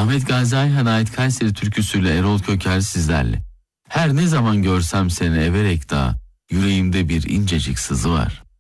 Ahmet Gazi Ayhan'a ait Kayseri türküsüyle Erol Köker sizlerle. Her ne zaman görsem seni everek dağ, yüreğimde bir incecik sızı var.